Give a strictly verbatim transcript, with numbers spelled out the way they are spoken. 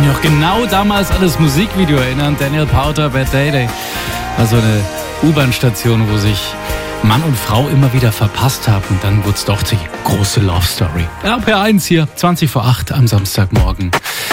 mich noch genau damals an das Musikvideo erinnern. Daniel Powter, Bad Day Day. Also eine U-Bahn-Station, wo sich Mann und Frau immer wieder verpasst haben. Und dann wurde es doch die große Love Story. R P R eins hier, zwanzig vor acht am Samstagmorgen.